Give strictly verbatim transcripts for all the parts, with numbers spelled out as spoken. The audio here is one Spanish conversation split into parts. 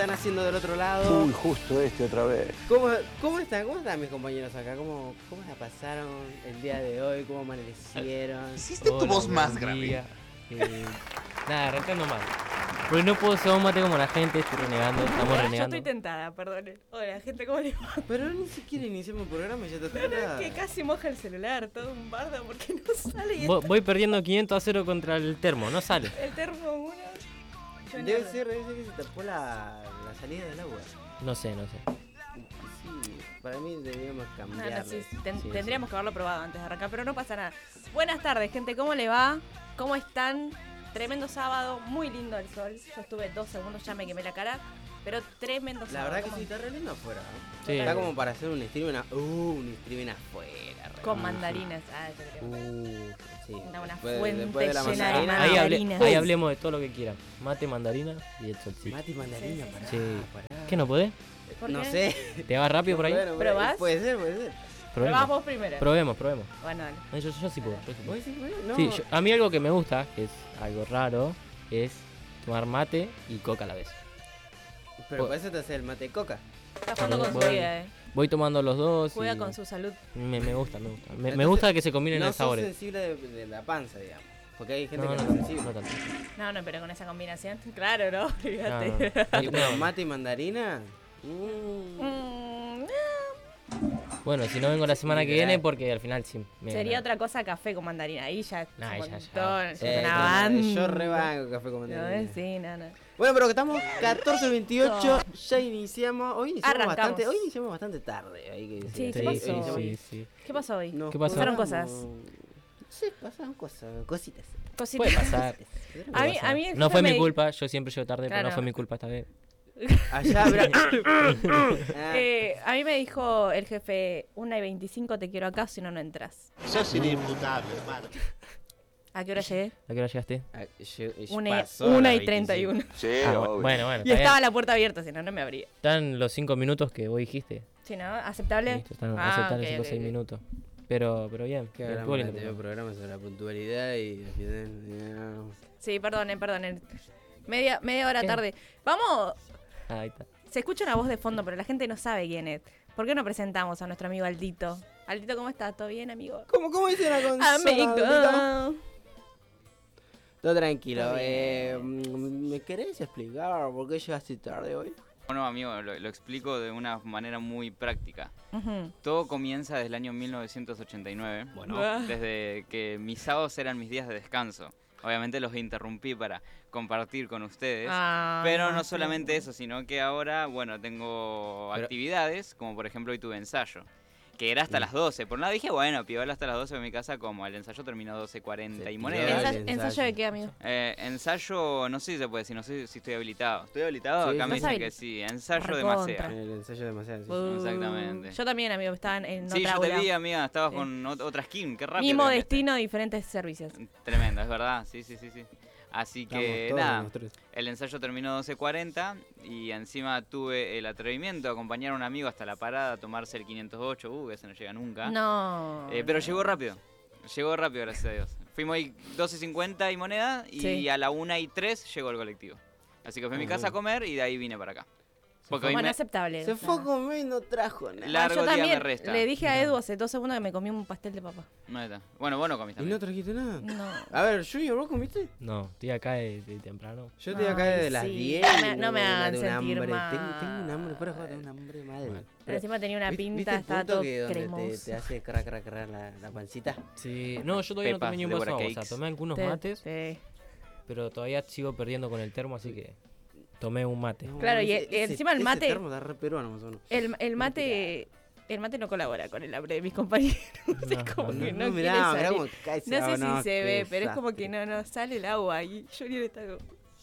están haciendo del otro lado? Uy, justo este otra vez. ¿Cómo, cómo están? ¿Cómo están mis compañeros acá? ¿Cómo, cómo la pasaron el día de hoy? ¿Cómo amanecieron? Hiciste tu voz más grave. Eh, nada, arrancando mal. Porque no puedo ser un mate como la gente, estoy renegando, estamos Yo renegando. estoy tentada, perdón. Hola, gente, ¿cómo le va? Pero ni siquiera iniciamos el programa y ya te Pero está. es que casi moja el celular, todo un bardo porque no sale. Y Vo- el, Voy perdiendo quinientos a cero contra el termo, no sale. el termo uno. Yo Debe no- ser, debe ser que se tapó la, la salida del agua. No sé, no sé. Sí, para mí deberíamos No, cambiarlo. no, sí, ten- Sí, tendríamos que haberlo probado antes de arrancar, pero no pasa nada. Buenas tardes, gente, ¿cómo le va? ¿Cómo están? Tremendo sábado, muy lindo el sol. Yo estuve dos segundos, ya me quemé la cara, pero tremendo La sábado. verdad que ¿cómo? sí, está re lindo afuera. ¿no? Sí. Está como para hacer un streaming, a- uh, un streaming afuera. re Con lindo. mandarinas. Ah, yo creo. Uh, sí. Una- una Después- fuente después de la llena de mandarina. Ahí, hable- mandarinas. ahí hablemos de todo lo que quieran. Mate, mandarina y el solcito. Mate y mandarina, Sí, sí, pará, sí. pará. ¿Qué no podés? ¿Por No qué? sé. ¿Te va rápido por ahí? Bueno, bueno, ¿Probás? Puede ser, puede ser. Probás Probemos. vos primero. Probemos, probemos. Bueno, dale. No, Yo, yo sí puedo. Yo sí puedo. ¿Vos decís, bueno? No. Sí, yo- a mí algo que me gusta, que es algo raro, es tomar mate y coca a la vez. Pero para eso te hace el mate coca. Está jugando con su Bueno. vida, eh. Voy tomando los dos Juega y con su salud. me, me gusta, me gusta. Me, me Entonces, gusta que se combinen No los sos sabores. sensible de, de la panza, digamos. Porque hay gente No, que no, no es sensible. no tanto. No, no, pero con esa combinación, claro, ¿no? No, Fíjate. no. Y pero mate y mandarina. Mm. Mm, Bueno, si no vengo la semana Sí, que mirá. viene porque al final sí. me sería gana. otra cosa café con mandarina. Ahí ya es Nah, un ya, ya. montón, ya es Eh, una no, banda. yo rebanco café con No, mandarina. eh, sí, no, no. Bueno, pero que estamos catorce veintiocho, ya iniciamos. Hoy iniciamos Arrancamos. bastante, hoy iniciamos bastante tarde, hay que decir. Sí, ¿qué Sí, pasó? sí, Iniciamos- sí, sí. ¿Qué pasó hoy? nos ¿Qué pasó? Pasaron juntamos- cosas. Sí, pasaron cosas, cositas. Cositas. Puede pasar. A mí, puede a mí pasar. el No jefe fue me mi di- culpa, yo siempre llego tarde, pero Claro. no fue mi culpa esta vez. Allá habrá. Ah, Eh, a mí me dijo el jefe, una y veinticinco te quiero acá, si no, no entras. Sos inimputable, hermano. ¿A qué hora llegué? ¿A qué hora llegaste? ah, yo- yo Una y, pasó una la y treinta y uno. Sí, Ah, obvio. bueno, bueno. Y está estaba bien. la puerta abierta, si no, no me abría. Están los cinco minutos que vos dijiste. ¿Sí, no? ¿Aceptable? Listo, están Ah, aceptables ok, cinco o ok, seis ok. minutos. Pero, pero bien. Que bien, hablamos estuvo en el lindo el anterior programa. programa sobre la puntualidad y al final. Sí, perdonen, perdonen. Media, media hora ¿Qué? tarde. Vamos, Ah, ahí está. se escucha una voz de fondo, pero la gente no sabe quién es. ¿Por qué no presentamos a nuestro amigo Aldito? Aldito, ¿cómo estás? ¿Todo bien, amigo? ¿Cómo, cómo dice la consola? Aldito? Amigo. Todo tranquilo. Está Eh, ¿Me querés explicar por qué llegaste tarde hoy? Bueno, amigo, lo, lo explico de una manera muy práctica. Ujú. Todo comienza desde el año mil novecientos ochenta y nueve, Ah. desde que mis sábados eran mis días de descanso. Obviamente los interrumpí para compartir con ustedes. Ah, Pero no sí. solamente eso, sino que ahora, bueno, tengo Pero- actividades, como por ejemplo hoy tuve ensayo, que era hasta las doce. Por un lado dije, bueno, piola hasta las doce en mi casa, como el ensayo terminó doce cuarenta y Se moneda. tiró. ¿Ensayo, el ensayo ensayo. de qué, amigo? Eh, ensayo, no sé si se puede decir, no sé si estoy habilitado. ¿Estoy habilitado? Sí, Acá sí, me sí. dicen que sí. Ensayo de Recontra. Macea. El ensayo demasiado. sí. Uh, Exactamente. Yo también, amigo, estaba en, en Sí, otra yo te aula. vi, amiga, estabas Sí. con ot- otra skin, qué rápido. Mismo te cambiaste. destino, diferentes servicios. Tremendo, es verdad, sí, sí, sí, sí. Así Estamos que todos nada, nosotros. el ensayo terminó doce cuarenta y encima tuve el atrevimiento de acompañar a un amigo hasta la parada a tomarse el quinientos ocho, uh, que ese no llega nunca. No. Eh, pero llegó rápido, llegó rápido, gracias a Dios. Fuimos ahí doce cincuenta y moneda y Sí. a la una y tres llegó el colectivo. Así que fui a mi Ah, casa a bueno. comer y de ahí vine para acá. Porque hoy Bueno, me- aceptable. Se o sea. fue a comer y no trajo nada. La- largo yo día también me resta. le dije a Edu hace dos segundos que me comí un pastel de papa. No está. Bueno, vos no comiste ¿Y no trajiste nada? No. A ver, Junior, ¿vos comiste? No, estoy acá de, de temprano. Yo estoy acá Ay, desde las sí. diez. No me- y no me tengo hagan un sentir hambre. mal. Tengo, tengo un hambre, fuera de joda, tengo un hambre mal. Mal. Pero encima tenía una ¿Viste- pinta, ¿viste el estaba punto todo que donde te, cremoso. te hace crack, crack, crack la, la pancita? Sí, no, yo todavía Pepas no tomé ni un de vaso de agua. O Cakes. sea, tomé algunos Te- mates, te- pero todavía sigo perdiendo con el termo, así que tomé un mate. No, Claro, y ese- e- ese- encima el ese mate- termo está re peruano, más o menos. El, el mate el mate no colabora con el hambre de mis compañeros. No, es como no, que no, no, mirá, quiere mirá salir. cómo cae ese No sé agua, si no, se qué ve, pero es como desastre. que no, no sale el agua y Junior está como...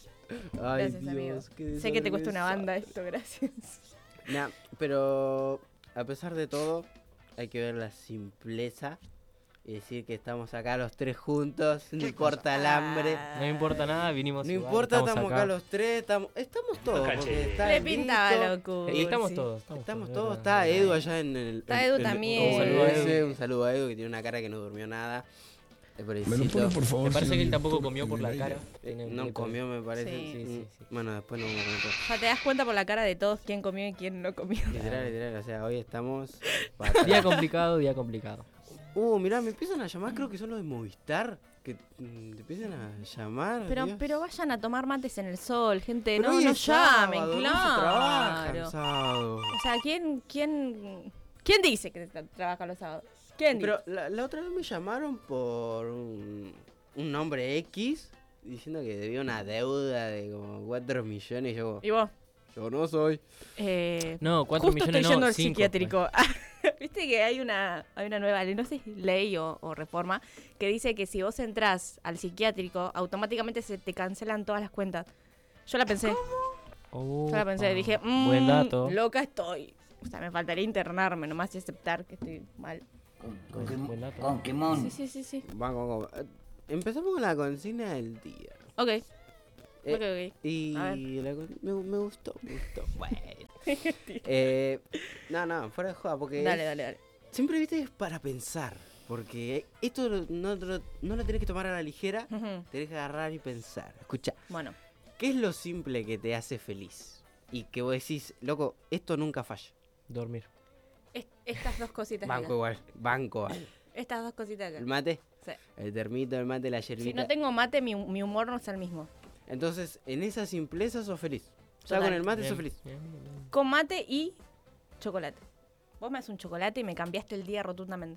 Ay, Gracias, amigo. Dios, qué Sé que te cuesta una desastre. banda esto, gracias. Nah, pero a pesar de todo, hay que ver la simpleza y decir que estamos acá los tres juntos, no importa el hambre. Ah. No me importa nada, vinimos No igual, importa, estamos acá. acá los tres, estamos, estamos todos. porque está Le el pintaba Grito, locura. Y estamos sí. todos. Estamos, Estamos es todos, verdad, está es verdad. Edu allá en el... Está en- Edu en- también. Un saludo a Un Edu. saludo a Edu. Un saludo a Edu que tiene una cara que no durmió nada. ¿Me lo pone, por favor? Me parece que él señorito? tampoco comió por la Porque cara. Eh, Tiene un no poquito de- comió, me parece. Sí. Sí, sí, sí. Bueno, después no vamos a comentar. Ya te das cuenta por la cara de todos quién comió y quién no comió. Literal, literal. O sea, hoy estamos. Día complicado, día complicado. Uh, mirá, me empiezan a llamar, creo que son los de Movistar. Que mm, te empiezan a llamar. Pero, Dios. pero vayan a tomar mates en el sol, gente. Pero no, hoy no es llamen, sábado, no se trabaja el claro. sábado. O sea, ¿quién, quién, quién dice que tra- trabaja los sábados? ¿Quién dice? Pero la, la otra vez me llamaron por un, un nombre X diciendo que debía una deuda de como cuatro millones. Y yo, ¿Y vos? yo no soy. Eh, No, cuatro justo millones estoy yendo no, al cinco, psiquiátrico. Viste que hay una, hay una nueva ley, no sé si es ley o, o reforma, que dice que si vos entrás al psiquiátrico, automáticamente se te cancelan todas las cuentas. Yo la pensé, Oh, yo la pensé, ah, dije, mmm, buen dato. loca estoy. O sea, me faltaría internarme nomás y aceptar que estoy mal. Con, con, Buen dato. con quemón. Sí, sí, sí, sí. Vamos, vamos. Eh, Empezamos con la consigna del día. Ok, Eh, ok, ok. Y A ver. la con- me, me gustó, me gustó. Bueno. eh, no, no, fuera de joda, porque Dale, es- dale, dale. siempre viste es para pensar. Porque esto lo- no, lo- no lo tenés que tomar a la ligera, Ujú. tenés que agarrar y pensar. Escucha, Bueno, ¿qué es lo simple que te hace feliz? Y que vos decís, loco, esto nunca falla. Dormir. es- estas dos cositas Banco acá. igual, banco igual. Estas dos cositas acá. El mate, Sí. el termito, el mate, la yerbita. Si no tengo mate, mi, mi humor no es el mismo. Entonces, en esa simpleza sos feliz. Ya Total. con el mate Bien, sos feliz. bien, bien. Con mate y chocolate. Vos me haces un chocolate y me cambiaste el día rotundamente.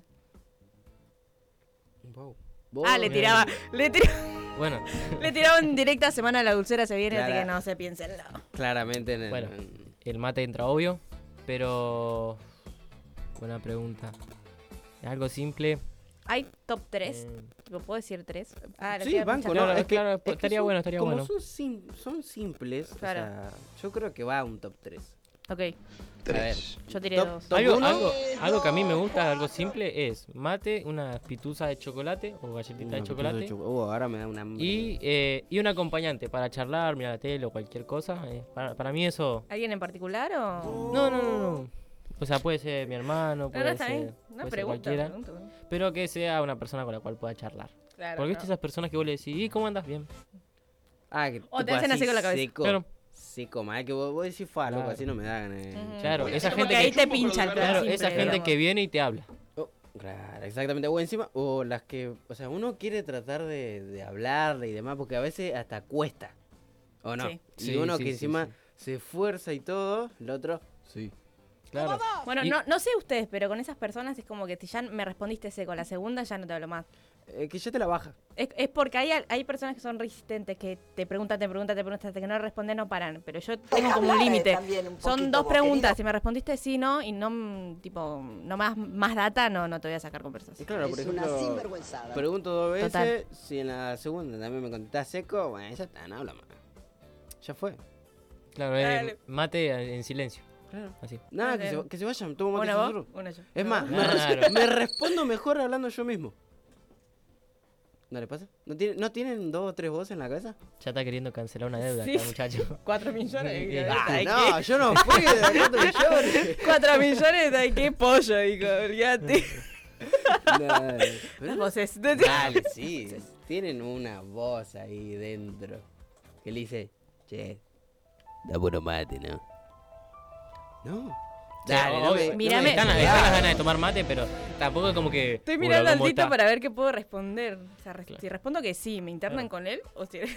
Wow. Ah, le bien. tiraba, le tiraba, Bueno, le tiraba en directa semana la dulcera se viene, así Clara. que no se piensen. No. Claramente en el... Bueno. en- el mate entra obvio, pero... Buena pregunta. Algo simple. Hay top tres. eh, ¿Tipo, ¿Puedo decir tres? Ah, lo Sí, quiero banco, pensar. ¿no? Claro, Es que, claro, es que estaría son- bueno, estaría como bueno. Son, sim- son simples, o Claro. sea, yo creo que va a un top tres. Ok, Tres. yo tiré Top- dos. top Algo, uno. algo, algo que a mí me gusta, algo simple, es mate, una pituza de chocolate o galletita de chocolate Uh, ahora me da una hambre. y, eh, y un acompañante para charlar, mirar la tele o cualquier cosa. eh, para, para mí eso... ¿Alguien en particular o...? No, no, no, no. O sea, puede ser mi hermano, No, puede no, está ser, bien. puede Una ser pregunta, cualquiera, pregunta, pregunta. pero que sea una persona con la cual pueda charlar. Claro, Porque no. viste esas personas que vos le decís, ¿y cómo andas? Bien. Ah, que O te tipo hacen así con la cabeza. Seco, Claro. seco, mal que vos, vos decís, fue loco, Claro. así no me da ganas. de- Ujú. Claro, esa Como gente que ahí que- te pincha el Claro, simple, esa gente digamos. que viene y te habla. Oh, claro, exactamente. O encima, o las que, o sea, uno quiere tratar de, de hablarle y demás, porque a veces hasta cuesta. ¿O no? Sí. Y Sí, uno sí, que sí, encima sí. se esfuerza y todo, el otro, sí. Claro. Bueno, Y- no, no sé ustedes, pero con esas personas es como que si ya me respondiste seco, la segunda ya no te hablo más. Eh, que ya te la baja. Es, es porque hay, hay personas que son resistentes, que te preguntan, te preguntan, te preguntan, hasta que no responden no paran. Pero yo tengo como un límite. Son dos preguntas, si me respondiste sí, no, y no, mm, tipo, no más, más data, no, no te voy a sacar Y conversación. claro, por ejemplo, pregunto dos veces, Total. si en la segunda también me contestás seco, bueno, ya está, no habla más. Ya fue. Claro, eh, Dale. mate en silencio. Claro. Así. Nada, Ok. que, se, que se vayan, tomo mate Una vos, nosotros. una yo. Es Una más, vos. me, re- Claro. me respondo mejor hablando yo mismo. ¿No le pasa? ¿No, tiene, ¿No tienen dos o tres voces en la cabeza? Ya está queriendo cancelar una deuda Sí. acá, muchacho. Cuatro millones. Eh, ¿sabes? Ah, Ay, no, qué- yo no fui de cuatro millones. Cuatro millones, ay, qué pollo, digo, olvídate. No, pero Las no- voces. Dale, sí. Tienen una voz ahí dentro que le dice, che, da puro mate, ¿no? No. Dale, no me, no me Mírame. Están, las- jodas. están las ganas de tomar mate, pero tampoco es como que... Estoy "Hola, mirando al ¿cómo Tito está?". para ver qué puedo responder. O sea, res- Claro. si respondo que sí, ¿me internan Claro. con él? O si...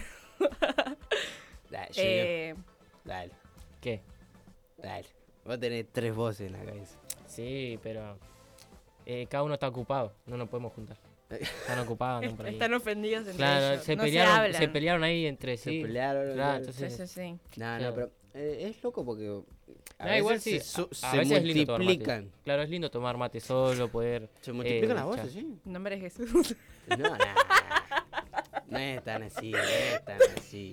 Dale, yo- eh, dale, ¿Qué? dale. Vos tenés tres voces en la cabeza. Sí, pero... eh, cada uno está ocupado, no nos podemos juntar. Están ocupados, andan por ahí. están ofendidos entre Claro, ellos. se, no pelearon, se se, hablan. pelearon ahí entre Se sí. pelearon. Claro, ¿no? Sí, entonces... sí, sí. No, Claro. no, pero eh, es loco porque a Da veces igual, sí. se, su- a, a se veces es lindo tomar mate. multiplican. Claro, es lindo tomar mate solo, poder... Se multiplican eh, las voces, cha- sí. En nombre de Jesús. No, no. No es tan así, no es tan así.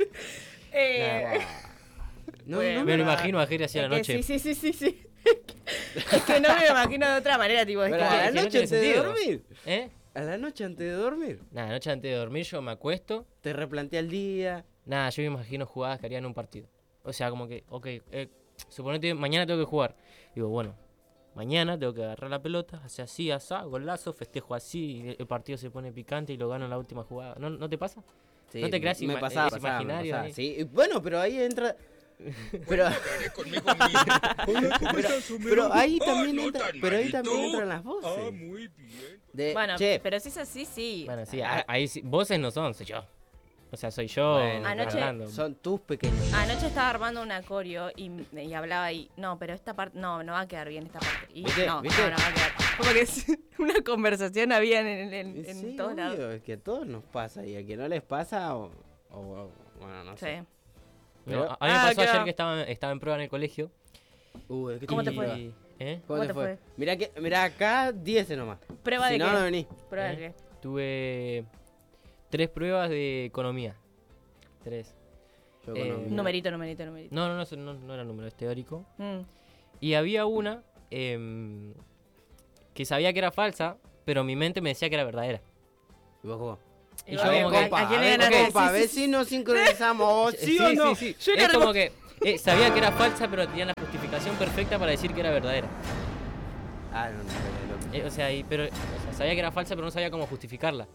Eh, No, Bueno. no Me lo la- imagino a Jere así a la es que noche. Sí, sí, sí, sí, sí. Es que no me lo imagino de otra manera, tipo, es Pero como- a la que no noche tiene antes de sentido. dormir. ¿Eh? A la noche antes de dormir. Nada, noche antes de dormir yo me acuesto. Te replantea el día. Nada, yo me imagino jugadas que harían en un partido. O sea, como que, ok, eh, suponete mañana tengo que jugar. Digo, bueno, Mañana tengo que agarrar la pelota, hacer así, asá, golazo, festejo así, el partido se pone picante y lo gano en la última jugada. ¿No, ¿no te pasa? Sí, ¿No te creas me ima- pasaba, es pasaba, me imaginario pasaba, ahí? sí. Y bueno, pero ahí entra... Pero, Conmigo pero, pero ahí también entra, pero ahí también entran las voces. Ah, muy bien. De, Bueno, che, pero si es así, sí. Bueno, sí, Ah. a- ahí sí, voces no son, soy yo. O sea, soy yo Bueno, Anoche- hablando. son tus pequeños. Anoche estaba armando un acorio y, y hablaba y, no, pero esta parte, no, no va a quedar bien esta parte. Y ¿Viste? no, ¿Viste? no, no va a quedar. Como que es una conversación había en, en, en Sí, todos obvio, lados. es que a todos nos pasa y a quien no les pasa, o, o- o- bueno, no sé. Sí. No, Pero- a mí me Ah, pasó claro. ayer que estaba, estaba en prueba en el colegio. Uh, ¿qué ¿Cómo te y- fue? ¿eh? ¿Cómo te fue? Mirá, que, mirá acá diez nomás. ¿Prueba Si de no, qué? no venís. ¿Prueba de ¿Eh? qué? Tuve tres pruebas de economía. Tres. Yo Eh, economía. Numerito, numerito, numerito. No, no, no, eso no, no era número, es teórico. Mm. Y había una em, que sabía que era falsa, pero mi mente me decía que era verdadera. ¿Y vos cómo? Y yo a ver, como que- compa, ¿a quién a le ver, ganaste? compa, a Sí, ver sí, si nos sincronizamos. ¿Sí, o no? sí, Yo es era como que eh, sabía que era falsa, pero tenía la justificación perfecta para decir que era verdadera. Ah, no, no, no, no. Eh, o sea, y- pero, o sea, sabía que era falsa, pero no sabía cómo justificarla.